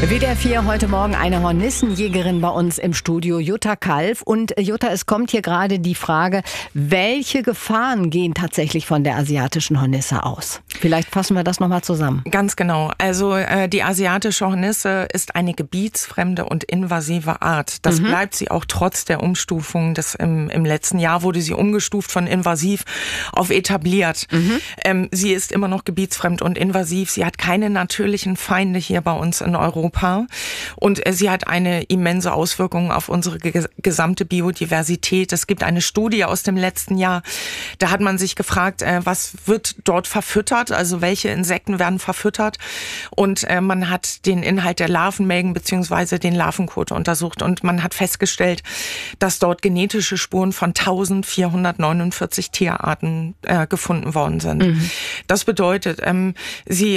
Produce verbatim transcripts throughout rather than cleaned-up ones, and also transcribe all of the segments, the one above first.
W D R vier heute Morgen eine Hornissenjägerin bei uns im Studio, Jutta Kalf. Und Jutta, es kommt hier gerade die Frage, welche Gefahren gehen tatsächlich von der asiatischen Hornisse aus? Vielleicht fassen wir das nochmal zusammen. Ganz genau. Also äh, die asiatische Hornisse ist eine gebietsfremde und invasive Art. Das mhm. bleibt sie auch trotz der Umstufung. Des, im, Im letzten Jahr wurde sie umgestuft von invasiv auf etabliert. Mhm. Ähm, sie ist immer noch gebietsfremd und invasiv. Sie hat keine natürlichen Feinde hier bei uns in Europa. Und sie hat eine immense Auswirkung auf unsere gesamte Biodiversität. Es gibt eine Studie aus dem letzten Jahr, da hat man sich gefragt, was wird dort verfüttert, also welche Insekten werden verfüttert. Und man hat den Inhalt der Larvenmägen bzw. den Larvenkot untersucht und man hat festgestellt, dass dort genetische Spuren von eintausendvierhundertneunundvierzig Tierarten gefunden worden sind. Mhm. Das bedeutet, sie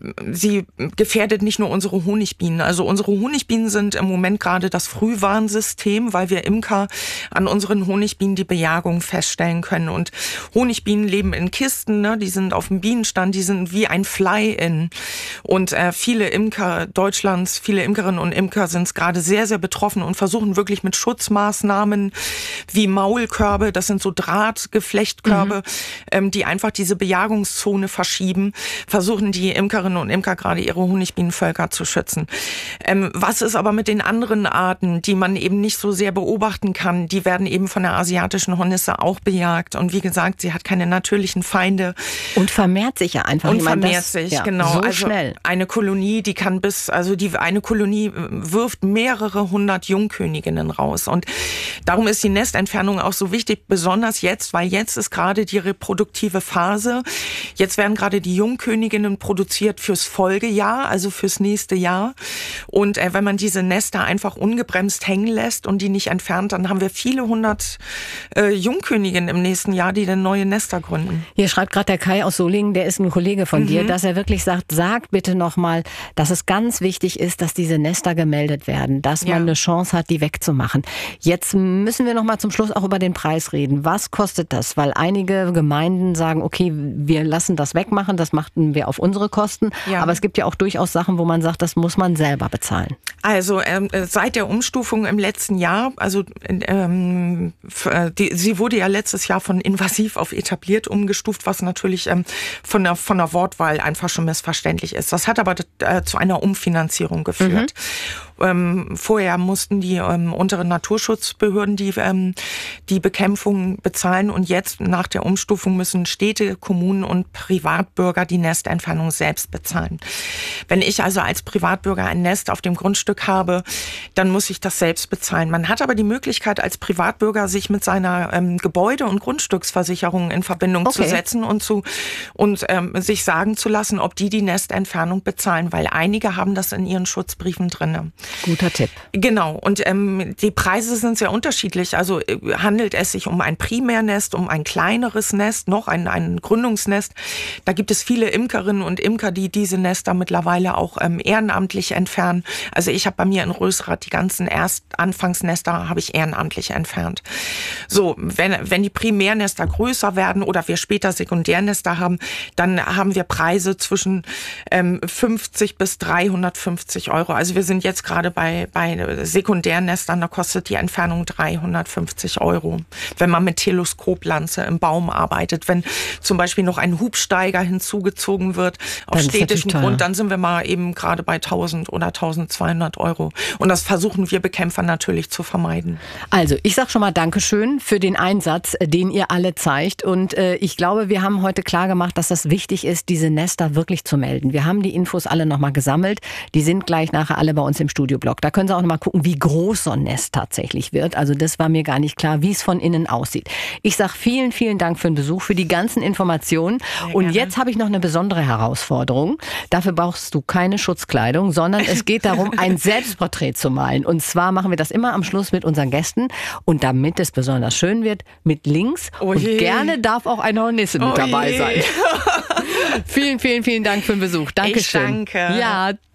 Sie gefährdet nicht nur unsere Honigbienen. Also unsere Honigbienen sind im Moment gerade das Frühwarnsystem, weil wir Imker an unseren Honigbienen die Bejagung feststellen können. Und Honigbienen leben in Kisten, ne? Die sind auf dem Bienenstand, die sind wie ein Fly-in. Und äh, viele Imker Deutschlands, viele Imkerinnen und Imker sind gerade sehr, sehr betroffen und versuchen wirklich mit Schutzmaßnahmen wie Maulkörbe, das sind so Drahtgeflechtkörbe, mhm. ähm, die einfach diese Bejagungszone verschieben, versuchen die Imker und Imker gerade ihre Honigbienenvölker zu schützen. Ähm, was ist aber mit den anderen Arten, die man eben nicht so sehr beobachten kann? Die werden eben von der asiatischen Hornisse auch bejagt. Und wie gesagt, sie hat keine natürlichen Feinde. Und vermehrt sich ja einfach. Und ich meine, vermehrt das, sich, ja, genau. So also schnell. Eine Kolonie, die kann bis, also die, eine Kolonie wirft mehrere hundert Jungköniginnen raus. Und darum ist die Nestentfernung auch so wichtig, besonders jetzt, weil jetzt ist gerade die reproduktive Phase. Jetzt werden gerade die Jungköniginnen produziert fürs Folgejahr, also fürs nächste Jahr. Und äh, wenn man diese Nester einfach ungebremst hängen lässt und die nicht entfernt, dann haben wir viele hundert äh, Jungköniginnen im nächsten Jahr, die dann neue Nester gründen. Hier schreibt gerade der Kai aus Solingen, der ist ein Kollege von mhm. dir, dass er wirklich sagt, sag bitte nochmal, dass es ganz wichtig ist, dass diese Nester gemeldet werden, dass man ja. eine Chance hat, die wegzumachen. Jetzt müssen wir nochmal zum Schluss auch über den Preis reden. Was kostet das? Weil einige Gemeinden sagen, okay, wir lassen das wegmachen, das machen wir auf unsere Kosten. Ja. Aber es gibt ja auch durchaus Sachen, wo man sagt, das muss man selber bezahlen. Also ähm, seit der Umstufung im letzten Jahr, also ähm, die, sie wurde ja letztes Jahr von invasiv auf etabliert umgestuft, was natürlich ähm, von der von der Wortwahl einfach schon missverständlich ist. Das hat aber äh, zu einer Umfinanzierung geführt. Mhm. Ähm, vorher mussten die ähm, unteren Naturschutzbehörden die ähm, die Bekämpfung bezahlen und jetzt nach der Umstufung müssen Städte, Kommunen und Privatbürger die Nestentfernung selbst bezahlen. Wenn ich also als Privatbürger ein Nest auf dem Grundstück habe, dann muss ich das selbst bezahlen. Man hat aber die Möglichkeit als Privatbürger sich mit seiner ähm, Gebäude- und Grundstücksversicherung in Verbindung okay. zu setzen und zu und ähm, sich sagen zu lassen, ob die die Nestentfernung bezahlen, weil einige haben das in ihren Schutzbriefen drin. Guter Tipp. Genau. Und ähm, die Preise sind sehr unterschiedlich. Also äh, handelt es sich um ein Primärnest, um ein kleineres Nest, noch ein, ein Gründungsnest. Da gibt es viele Imkerinnen und Imker, die diese Nester mittlerweile auch ähm, ehrenamtlich entfernen. Also ich habe bei mir in Rösrath die ganzen Erst-Anfangsnester habe ich ehrenamtlich entfernt. So, wenn, wenn die Primärnester größer werden oder wir später Sekundärnester haben, dann haben wir Preise zwischen ähm, fünfzig bis dreihundertfünfzig Euro. Also wir sind jetzt gerade bei, bei Sekundärnestern, da kostet die Entfernung dreihundertfünfzig Euro. Wenn man mit Teleskoplanze im Baum arbeitet, wenn zum Beispiel noch ein Hubsteiger hinzugezogen wird auf städtischem Grund, dann sind wir mal eben gerade bei tausend oder eintausendzweihundert Euro. Und das versuchen wir Bekämpfer natürlich zu vermeiden. Also, ich sag schon mal Dankeschön für den Einsatz, den ihr alle zeigt. Und äh, ich glaube, wir haben heute klar gemacht, dass das wichtig ist, diese Nester wirklich zu melden. Wir haben die Infos alle nochmal gesammelt. Die sind gleich nachher alle bei uns im Studioblock. Da können Sie auch nochmal gucken, wie groß so ein Nest tatsächlich wird. Also das war mir gar nicht klar, wie es von innen aussieht. Ich sag vielen, vielen Dank für den Besuch, für die ganzen Informationen. Sehr Und gerne. Jetzt habe ich noch eine besondere Herausforderung. Dafür brauchst du keine Schutzkleidung, sondern es geht darum, ein Selbstporträt zu malen. Und zwar machen wir das immer am Schluss mit unseren Gästen. Und damit es besonders schön wird, mit Links. Oh und gerne darf auch eine Hornisse mit oh dabei je. sein. Vielen, vielen, vielen Dank für den Besuch. Dankeschön. Ich danke. Ja.